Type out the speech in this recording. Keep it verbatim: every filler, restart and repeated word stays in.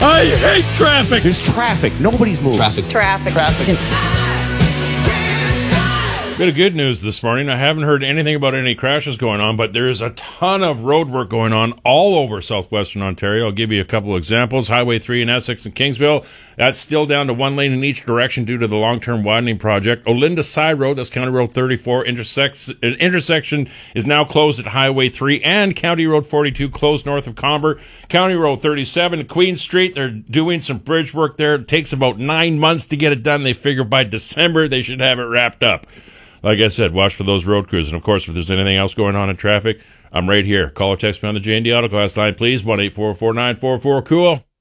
I hate traffic. There's traffic. Nobody's moving. Traffic. Traffic. Traffic. Bit of good news this morning. I haven't heard anything about any crashes going on, but there's a ton of road work going on all over southwestern Ontario. I'll give you a couple examples. Highway three in Essex and Kingsville, that's still down to one lane in each direction due to the long-term widening project. Olinda Side Road, that's County Road thirty-four, intersects, an intersection is now closed at Highway three, and County Road forty-two closed north of Comber. County Road thirty-seven, Queen Street, they're doing some bridge work there. It takes about nine months to get it done. They figure by December they should have it wrapped up. Like I said, watch for those road crews. And, of course, if there's anything else going on in traffic, I'm right here. Call or text me on the J and D Auto Glass line, please, one eight four four nine four four cool.